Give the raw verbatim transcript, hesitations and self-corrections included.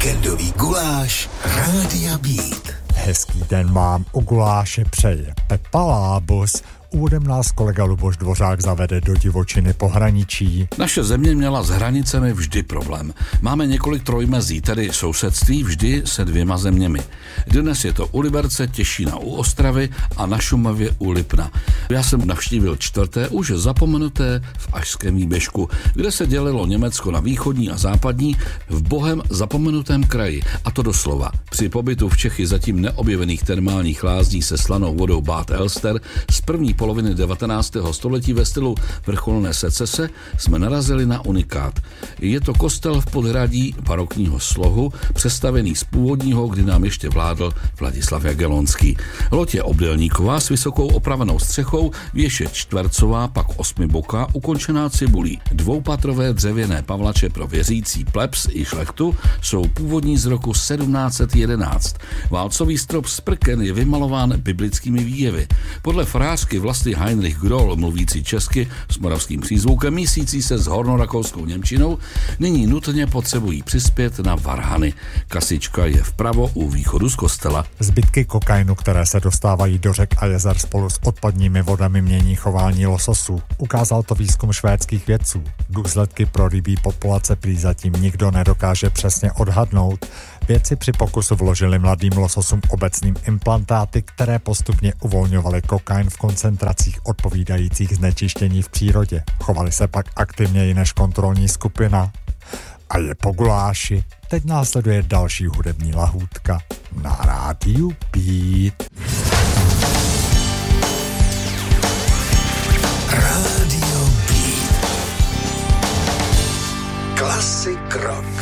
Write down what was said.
Víkendový guláš Rádia Beat. Hezký den vám u guláše přeje Pepa Lábus. Úvodem nás kolega Luboš Dvořák zavede do divočiny pohraničí. Naše země měla s hranicemi vždy problém. Máme několik trojmezí, tedy sousedství vždy se dvěma zeměmi. Dnes je to u Liberce, Těšína u Ostravy a na Šumavě u Lipna. Já jsem navštívil čtvrté, už zapomenuté v Ašském výběžku, kde se dělilo Německo na východní a západní v bohem zapomenutém kraji. A to doslova. Při pobytu v Čechy zatím neobjevených termálních lázní se slanou vodou Bad Elster z první poloviny devatenáctého století ve stylu vrcholné secese jsme narazili na unikát. Je to kostel v podhradí barokního slohu, přestavený z původního, kdy nám ještě vládl Vladislav Jagellonský. Loď je obdélníková s vysokou opravenou střechou, věž je čtvercová, pak osmiboká, ukončená cibulí. Dvoupatrové dřevěné pavlače pro věřící plebs i šlechtu jsou původní z roku sedmnáct set jedenáct. Válcový strop z prken je vymalován biblickými výjevy. Podle farářky Vlasty Heinrich Groll, mluvící česky s moravským přízvukem, mísící se s hornorakouskou němčinou, nyní nutně potřebují přispět na varhany. Kasička je vpravo u východu z kostela. Zbytky kokainu, které se dostávají do řek a jezer spolu s odpadními vodami, mění chování lososů. Ukázal to výzkum švédských vědců. Důsledky pro rybí populace prý zatím nikdo nedokáže přesně odhadnout. Vědci při pokusu vložili mladým lososům obecným implantáty, které postupně uvolňovaly kokain v koncentracích odpovídajících znečištění v přírodě. Chovali se pak aktivněji než kontrolní skupina. A je po guláši. Teď následuje další hudební lahůdka na rádiu Beat. Rádio Beat. Klasik rock.